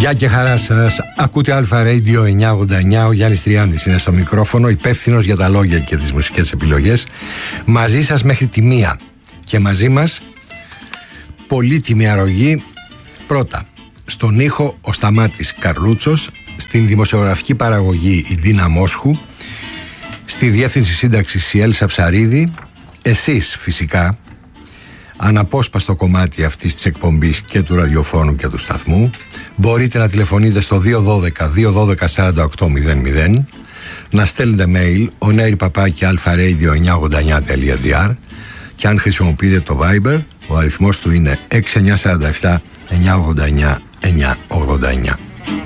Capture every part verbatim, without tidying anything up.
Γεια και χαρά σας. Ακούτε Αλφα Radio εννιακόσια ογδόντα εννιά. Ο Γιάννης Τριάντης είναι στο μικρόφωνο, υπεύθυνος για τα λόγια και τις μουσικές επιλογές. Μαζί σας μέχρι τη μία. Και μαζί μας πολύτιμη αρρωγή. Πρώτα, στον ήχο ο Σταμάτης Καρλούτσος, στην δημοσιογραφική παραγωγή η Ντίνα Μόσχου, στη διεύθυνση σύνταξης η Έλσα Ψαρίδη. Εσείς φυσικά, αναπόσπαστο κομμάτι αυτής της εκπομπής και του ραδιοφώνου και του σταθμού, μπορείτε να τηλεφωνείτε στο δύο ένα δύο δύο ένα δύο σαράντα οκτώ μηδέν μηδέν, να στέλνετε mail onair παπάκι αλφα ρέιντιο εννιακόσια ογδόντα εννιά τελεία τζι άρ, και αν χρησιμοποιείτε το Viber, ο αριθμός του είναι έξι εννιά τέσσερα επτά εννιακόσια ογδόντα εννιά εννιακόσια ογδόντα εννιά.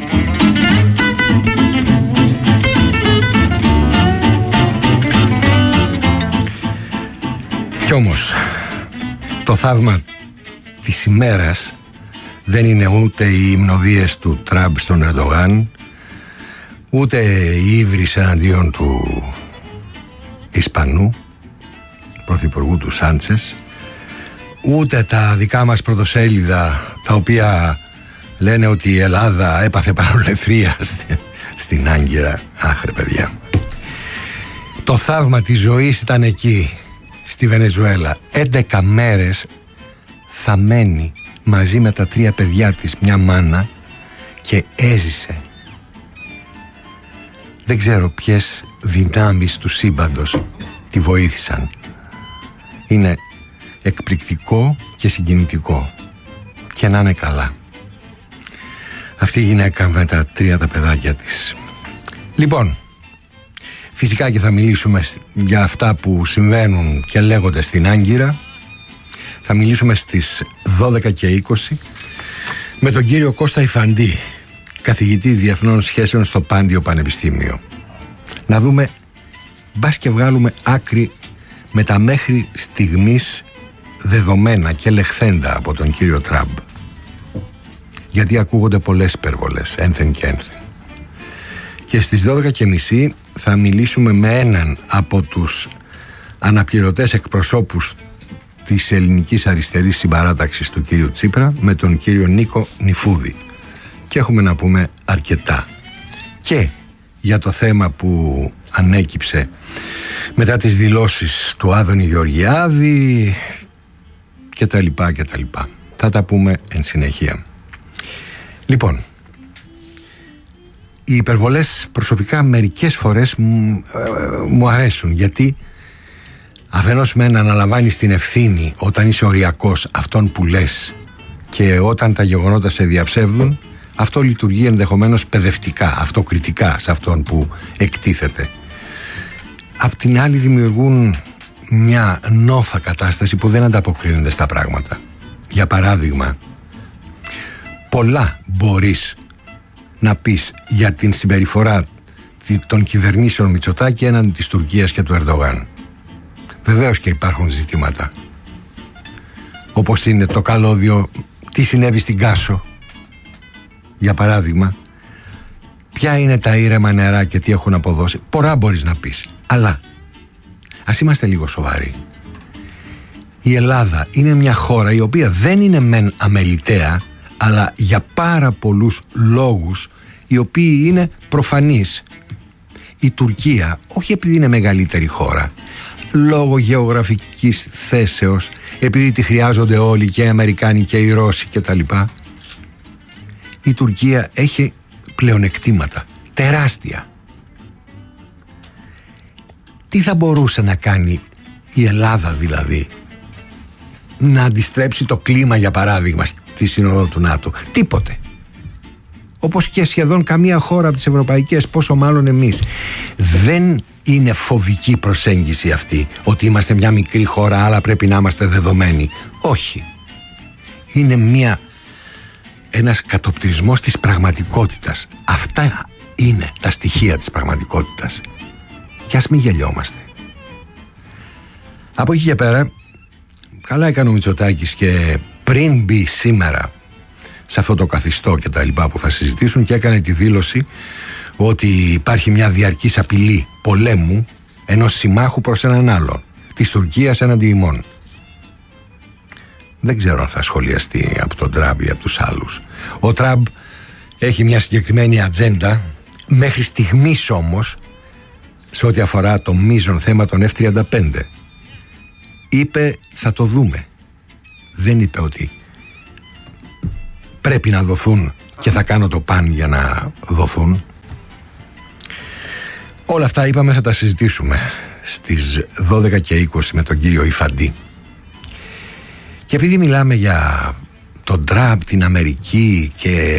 Κι όμως το θαύμα της ημέρας δεν είναι ούτε οι υμνοδίες του Τραμπ στον Ερντογάν, ούτε η ύβρις εναντίον του Ισπανού πρωθυπουργού του Σάντσες, ούτε τα δικά μας πρωτοσέλιδα τα οποία λένε ότι η Ελλάδα έπαθε παρολεθρία στην Άγκυρα. Αχ ρε παιδιά, το θαύμα της ζωής ήταν εκεί στη Βενεζουέλα. έντεκα μέρες θα μένει μαζί με τα τρία παιδιά της μια μάνα και έζησε. Δεν ξέρω ποιες δυνάμεις του σύμπαντος τη βοήθησαν. Είναι εκπληκτικό και συγκινητικό. Και να είναι καλά αυτή η γυναίκα με τα τρία τα παιδάκια της. Λοιπόν, φυσικά και θα μιλήσουμε για αυτά που συμβαίνουν και λέγονται στην Άγκυρα. Θα μιλήσουμε στις δώδεκα και είκοσι με τον κύριο Κώστα Ιφαντή, καθηγητή διεθνών σχέσεων στο Πάντιο Πανεπιστήμιο. Να δούμε, μπας και βγάλουμε άκρη με τα μέχρι στιγμής δεδομένα και λεχθέντα από τον κύριο Τραμπ. Γιατί ακούγονται πολλές υπερβολές, ένθεν και ένθεν. Και στις δώδεκα και μισή θα μιλήσουμε με έναν από τους αναπληρωτές εκπροσώπους της ελληνικής αριστερής συμπαράταξης του κύριου Τσίπρα, με τον κύριο Νίκο Νιφούδη. Και έχουμε να πούμε αρκετά και για το θέμα που ανέκυψε μετά τις δηλώσεις του Άδωνη Γεωργιάδη και τα λοιπά και τα λοιπά. Θα τα πούμε εν συνεχεία. Λοιπόν, οι υπερβολές προσωπικά μερικές φορές μου, ε, μου αρέσουν, γιατί αφενός μεν αναλαμβάνεις την ευθύνη όταν είσαι οριακός αυτόν που λες, και όταν τα γεγονότα σε διαψεύδουν, αυτό λειτουργεί ενδεχομένως παιδευτικά, αυτοκριτικά σε αυτόν που εκτίθεται. Απ' την άλλη δημιουργούν μια νόφα κατάσταση που δεν ανταποκρίνεται στα πράγματα. Για παράδειγμα, πολλά μπορείς να πεις για την συμπεριφορά των κυβερνήσεων Μητσοτάκη έναντι της Τουρκίας και του Ερντογάν. Βεβαίως και υπάρχουν ζητήματα, όπως είναι το καλώδιο, τι συνέβη στην Κάσο για παράδειγμα, ποια είναι τα ήρεμα νερά και τι έχουν αποδώσει. Πολλά μπορείς να πεις, αλλά ας είμαστε λίγο σοβαροί. Η Ελλάδα είναι μια χώρα η οποία δεν είναι μεν αμεληταία, αλλά για πάρα πολλούς λόγους οι οποίοι είναι προφανείς. Η Τουρκία, όχι επειδή είναι μεγαλύτερη χώρα, λόγω γεωγραφικής θέσεως, επειδή τη χρειάζονται όλοι, και οι Αμερικάνοι και οι Ρώσοι και τα λοιπά, η Τουρκία έχει πλεονεκτήματα τεράστια. Τι θα μπορούσε να κάνει η Ελλάδα δηλαδή? Να αντιστρέψει το κλίμα, για παράδειγμα, στη σύνοδο του ΝΑΤΟ? Τίποτε. Όπως και σχεδόν καμία χώρα από τις ευρωπαϊκές, πόσο μάλλον εμείς. Δεν είναι φοβική προσέγγιση αυτή, ότι είμαστε μια μικρή χώρα αλλά πρέπει να είμαστε δεδομένοι. Όχι. Είναι μια, ένας κατοπτρισμός της πραγματικότητας. Αυτά είναι τα στοιχεία της πραγματικότητας. Και ας μην γελιόμαστε. Από εκεί και πέρα, καλά έκανε ο Μητσοτάκης και πριν μπει σήμερα σε αυτό το καθιστό και τα λοιπά που θα συζητήσουν, και έκανε τη δήλωση ότι υπάρχει μια διαρκής απειλή πολέμου ενός συμμάχου προς έναν άλλον, της Τουρκίας έναντι ημών. Δεν ξέρω αν θα σχολιαστεί από τον Τραμπ ή από τους άλλους. Ο Τραμπ έχει μια συγκεκριμένη ατζέντα. Μέχρι στιγμής όμως, σε ό,τι αφορά το μείζον θέμα των εφ τριάντα πέντε, είπε θα το δούμε. Δεν είπε ότι πρέπει να δοθούν και θα κάνω το παν για να δοθούν. Όλα αυτά είπαμε θα τα συζητήσουμε στις δώδεκα και είκοσι με τον κύριο Ιφαντή. Και επειδή μιλάμε για τον Τραμπ, την Αμερική, και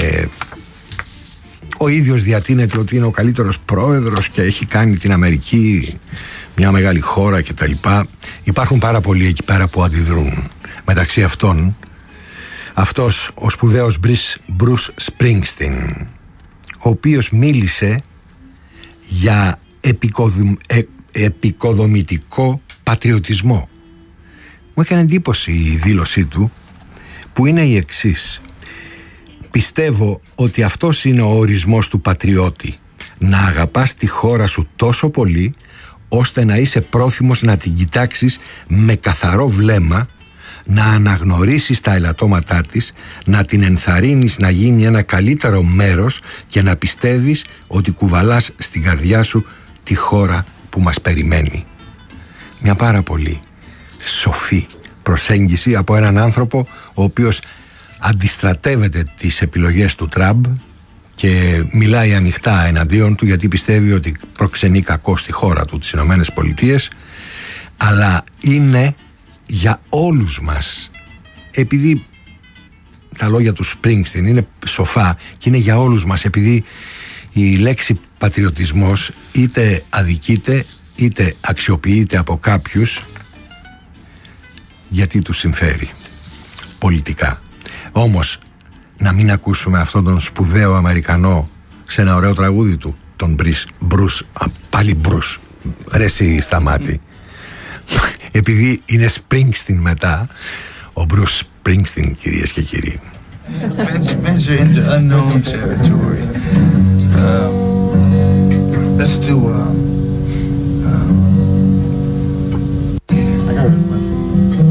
ο ίδιος διατείνεται ότι είναι ο καλύτερος πρόεδρος και έχει κάνει την Αμερική μια μεγάλη χώρα και τα λοιπά, υπάρχουν πάρα πολλοί εκεί πέρα που αντιδρούν. Μεταξύ αυτών αυτός ο σπουδαίος Bruce Springsteen, ο οποίος μίλησε για επικοδομ, ε, επικοδομητικό πατριωτισμό. Μου έκανε εντύπωση η δήλωσή του, που είναι η εξής: πιστεύω ότι αυτός είναι ο ορισμός του πατριώτη, να αγαπάς τη χώρα σου τόσο πολύ ώστε να είσαι πρόθυμος να την κοιτάξεις με καθαρό βλέμμα, να αναγνωρίσεις τα ελαττώματά της, να την ενθαρρύνεις να γίνει ένα καλύτερο μέρος και να πιστεύεις ότι κουβαλάς στην καρδιά σου τη χώρα που μας περιμένει. Μια πάρα πολύ σοφή προσέγγιση από έναν άνθρωπο ο οποίος αντιστρατεύεται τις επιλογές του Τραμπ και μιλάει ανοιχτά εναντίον του, γιατί πιστεύει ότι προξενεί κακό στη χώρα του, τις Ηνωμένες Πολιτείες, αλλά είναι για όλους μας, επειδή τα λόγια του Springsteen είναι σοφά και είναι για όλους μας, επειδή η λέξη πατριωτισμός είτε αδικείται είτε αξιοποιείται από κάποιους γιατί τους συμφέρει πολιτικά. Όμως να μην ακούσουμε αυτόν τον σπουδαίο Αμερικανό σε ένα ωραίο τραγούδι του, τον Bruce, πάλι Bruce, ρε εσύ σταμάτη, επειδή είναι Springsteen μετά, ο Bruce Springsteen, κυρίες και κύριοι. Venture into unknown territory. Um, let's do uh,